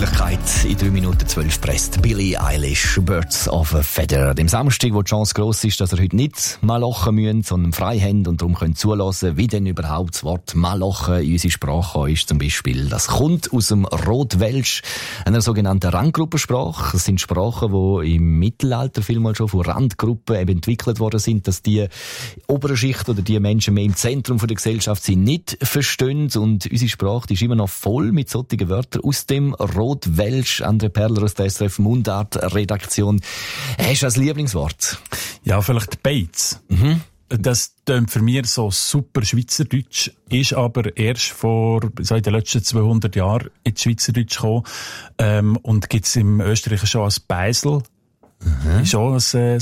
Wirklichkeit in 3 Minuten 12 presst Billie Eilish, Birds of a Feather. Dem Samstag, wo die Chance gross ist, dass ihr heute nicht malochen müsst, sondern frei habt und darum könnt zulassen, wie denn überhaupt das Wort malochen in unsere Sprache ist. Zum Beispiel, das kommt aus dem Rotwelsch, einer sogenannten Randgruppensprache. Das sind Sprachen, die im Mittelalter vielmal schon von Randgruppen eben entwickelt worden sind, dass die obere Schicht oder die Menschen mehr im Zentrum der Gesellschaft sind, nicht verstehen. Und unsere Sprache, die ist immer noch voll mit solchen Wörtern aus dem Rotwelsch. André Perler aus der SRF Mundart-Redaktion. Hast du das Lieblingswort? Ja, vielleicht Beiz. Das tönt für mich so super Schweizerdeutsch, ist aber erst in den letzten 200 Jahren ins Schweizerdeutsch gekommen, und gibt's im Österreicher schon als Beisel. Ist auch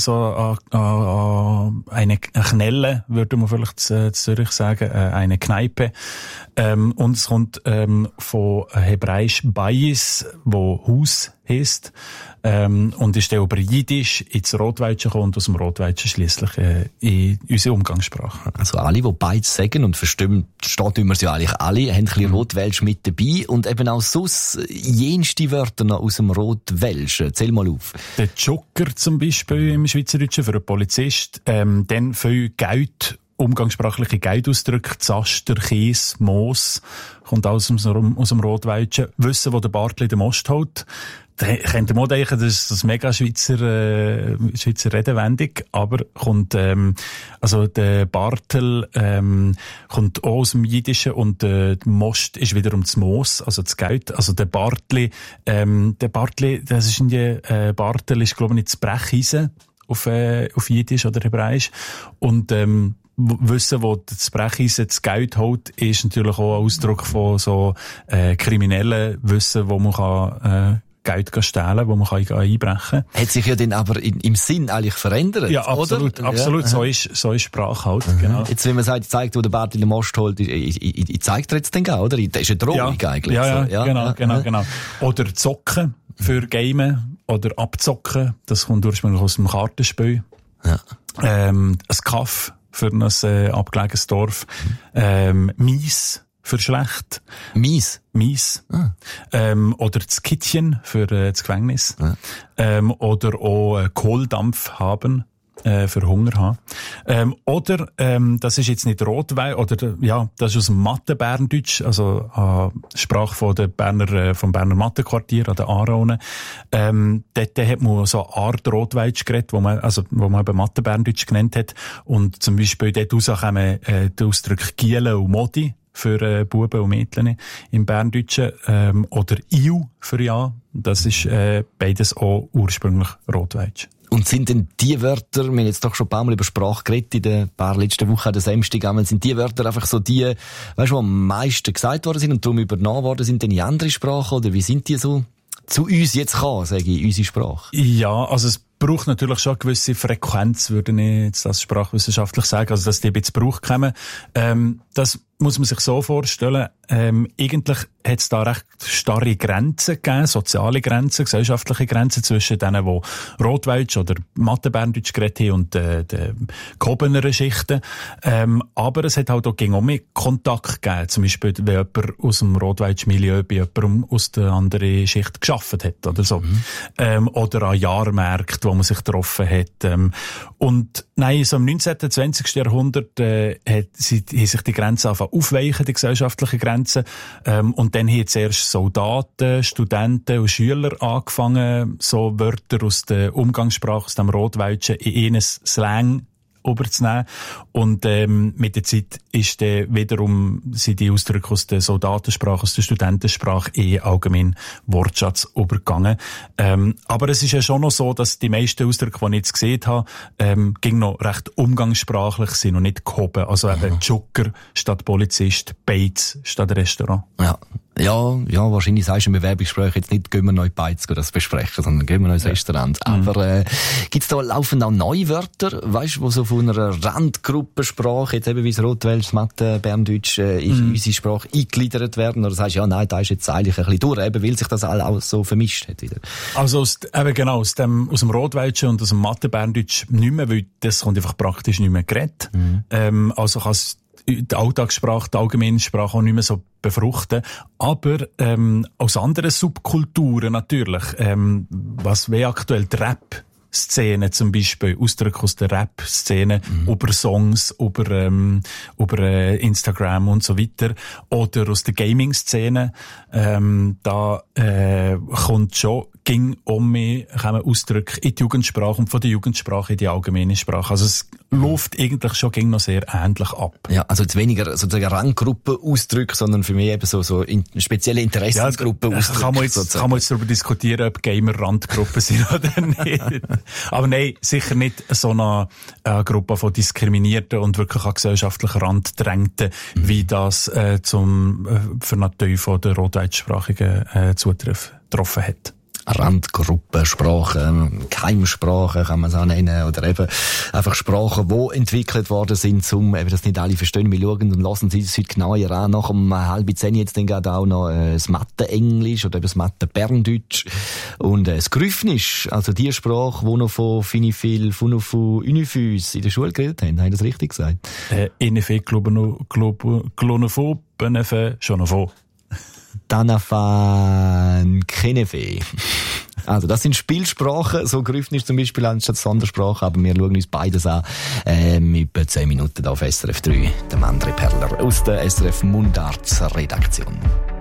eine Knelle, würde man vielleicht zu Zürich sagen, eine Kneipe. Und es kommt von Hebräisch Bayis, wo Haus heisst, und ist dann über Jiddisch ins Rotwelsch gekommen und aus dem Rotwelsch schliesslich in unsere Umgangssprache. Also alle, die beides sagen und verstehen, verstehen wir es ja eigentlich alle, haben ein bisschen Rotwelsch mit dabei und eben auch sonst jenste Wörter noch aus dem Rotwelsch. Zähl mal auf. Der Joker zum Beispiel im Schweizerdeutschen für einen Polizist, dann viel Geld, umgangssprachliche Geldausdrücke, Zaster, Käse, Moos, kommt alles aus dem Rotwelschen. Wissen, wo der Bartli den Most hält. Da könnt ihr mal denken, das ist mega Schweizer Redewendung, aber kommt, also der Bartel, kommt auch aus dem Jiddischen und der Most ist wiederum das Moos, also das Geld. Also der Bartli, das ist Bartel ist, glaube ich, nicht das Brecheisen auf Jiddisch oder Hebräisch. Und, Wissen, wo das Brecheisen das Geld holt, ist natürlich auch ein Ausdruck von so, kriminellen Wissen, wo man kann, Geld stehlen, wo man einbrechen kann. Hat sich ja dann aber im Sinn eigentlich verändert, ja, absolut, oder? Absolut. Ja. So ist Sprache halt, genau. Jetzt, wenn man sagt, zeigt, wo der Bartel den Most holt, ich zeigt er jetzt den auch, oder? Das ist eine Drohung eigentlich. Ja, so. Genau. Oder zocken für Gamen oder abzocken, das kommt ursprünglich aus dem Kartenspiel. Ja. Ein Kaff für ein abgelegenes Dorf. Mies für schlecht. Mies? Oder das Kittchen für das Gefängnis. Oder auch Kohldampf haben. Für Hunger haben. Oder, das ist jetzt nicht Rotwein, oder, ja, das ist aus dem Mathe-Berndeutsch, also, Sprache vom Berner Mathe-Quartier an der Aarone. Dort hat man so eine Art Rotweitsch geredet, wo man eben Mathe-Berndeutsch genannt hat. Und zum Beispiel dort raus kommen, die Ausdrücke Giele und Modi für, Buben und Mädchen im Berndeutschen, oder Iu für Ja. Das ist, beides auch ursprünglich Rotweitsch. Und sind denn die Wörter, wir haben jetzt doch schon ein paar Mal über Sprache geredet, in den paar letzten Wochen, der Samstag einmal, sind die Wörter einfach so die, weißt du, am meisten gesagt worden sind und darum übernommen worden sind, denn in andere Sprachen, oder wie sind die so zu uns jetzt gekommen, sage ich, unsere Sprache? Ja, also es braucht natürlich schon eine gewisse Frequenz, würde ich jetzt das sprachwissenschaftlich sagen, also dass die ein bisschen Brauch kommen. Das muss man sich so vorstellen, eigentlich hat es da recht starre Grenzen gegeben, soziale Grenzen, gesellschaftliche Grenzen zwischen denen, die Rotwelsch oder Mathe-Berndeutsch geredet haben und den gehobeneren Schichten. Aber es hat halt auch mehr Kontakt gegeben, zum Beispiel, wenn jemand aus dem Rotwelsch-Milieu bei jemandem aus der anderen Schicht gearbeitet hat oder so. Oder an Jahrmärkten, wo man sich getroffen hat. Und nein, so im 19. und 20. Jahrhundert haben sich die Grenzen aufweichen, die gesellschaftlichen Grenzen. Und dann haben zuerst Soldaten, Studenten und Schüler angefangen, so Wörter aus der Umgangssprache, aus dem Rotwelschen in ihren Slang überzunehmen. Und mit der Zeit ist wiederum sind die Ausdrücke aus der Soldatensprache, aus der Studentensprache allgemein Wortschatz übergegangen. Aber es ist ja schon noch so, dass die meisten Ausdrücke, die ich jetzt gesehen habe, ging noch recht umgangssprachlich sind und nicht gehoben. Also eben Joker statt Polizist, Beiz statt Restaurant. Ja, wahrscheinlich sagst du im Bewerbungsgespräch jetzt nicht, gehen wir neu Beiz das besprechen, sondern gehen wir neu ins Restaurant. Aber gibt's da laufend auch neue Wörter, weißt du, wo so von einer Randgruppensprache, jetzt eben wie das Rotwelsch, Mathe, Berndeutsch, in unsere Sprache eingegliedert werden? Oder sagst du, ja, nein, da ist jetzt eigentlich ein bisschen durch, eben weil sich das auch so vermischt hat wieder? Also aus dem Rotwelschen und aus dem Mathe-Berndeutsch nicht mehr, weil das kommt einfach praktisch nicht mehr geredet. Also die Alltagssprache, die allgemeine Sprache auch nicht mehr so befruchten. Aber aus anderen Subkulturen natürlich, was wie aktuell die Rap-Szene zum Beispiel, Ausdrücke aus der Rap-Szene, über Songs, über Instagram und so weiter, oder aus der Gaming-Szene, da kommt schon ging kommen Ausdrücke in die Jugendsprache und von der Jugendsprache in die allgemeine Sprache. Also es läuft eigentlich schon noch sehr ähnlich ab. Ja, also jetzt weniger sozusagen Randgruppen-Ausdrücke, sondern für mich eben so spezielle Interessensgruppen-Ausdrücke. Kann man jetzt darüber diskutieren, ob Gamer Randgruppen sind oder nicht. Aber nein, sicher nicht so eine Gruppe von Diskriminierten und wirklich an gesellschaftlichen Rand drängten, wie das für natürlich von der rotdeutschsprachigen zugetroffen hat. Randgruppen, Sprachen, Keimsprachen kann man es auch nennen, oder eben einfach Sprachen, die entwickelt worden sind, eben, dass nicht alle verstehen. Wir schauen und lassen sie es heute genauer an. Nach um 9:30 jetzt dann gerade auch noch das Mathe-Englisch oder eben das Mathe-Berndeutsch und das Grüffnisch, also die Sprache, die noch von Finifil, Funufu, Unifus in der Schule geredet haben. Habe ich das richtig gesagt? Inefe, Glonopho, Benefe, Schonopho. Danafan Kenefe. Also, das sind Spielsprachen, so Grüffnisch zum Beispiel anstatt Sondersprache, aber wir schauen uns beides an, mit 10 Minuten auf SRF 3, der André Perler aus der SRF Mundarts Redaktion.